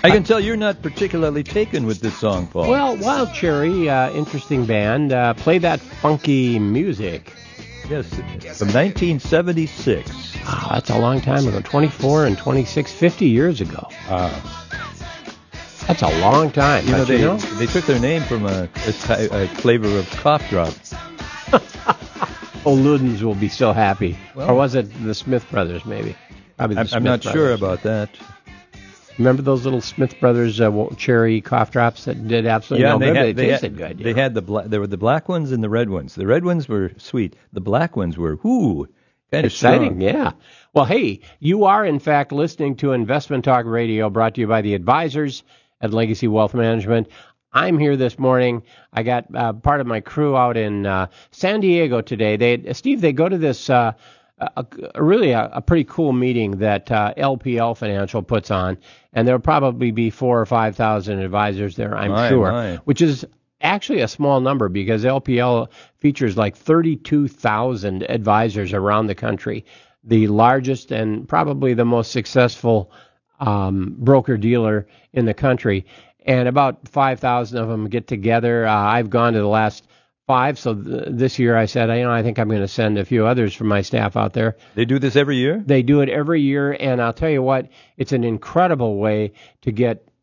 I can tell you're not particularly taken with this song, Paul. Well, Wild Cherry, interesting band. Play that funky music. Yes, from 1976. Wow, that's a long time ago. 24 and 26, 50 years ago. That's a long time. They took their name from a flavor of cough drop. Oh, Ludens will be so happy. Well, or was it the Smith Brothers, maybe? Probably the I'm not sure about that. Remember those little Smith Brothers cherry cough drops that did absolutely no good? They tasted good. They had there were the black ones and the red ones. The red ones were sweet. The black ones were, kind of exciting, strong. Yeah. Well, hey, you are, in fact, listening to Investment Talk Radio, brought to you by the advisors at Legacy Wealth Management. I'm here this morning. I got part of my crew out in San Diego today. They go to this really a pretty cool meeting that LPL Financial puts on, and there'll probably be 4,000 or 5,000 advisors there, I'm sure, which is actually a small number because LPL features like 32,000 advisors around the country, the largest and probably the most successful broker-dealer in the country, and about 5,000 of them get together. I've gone to the last 5, so this year I said, I think I'm going to send a few others from my staff out there. They do this every year? They do it every year, and I'll tell you what, it's an incredible way to get